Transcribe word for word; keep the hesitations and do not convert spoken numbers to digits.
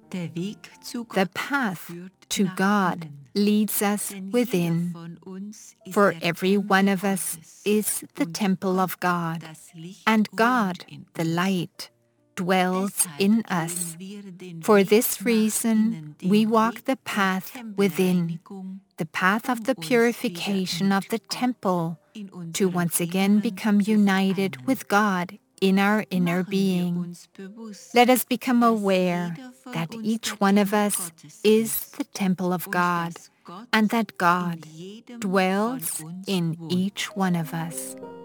The path to God leads us within, for every one of us is the temple of God, and God, the light, dwells in us. For this reason, we walk the path within, the path of the purification of the temple, to once again become united with God in our inner being. Let us become aware that each one of us is the temple of God, and that God dwells in each one of us.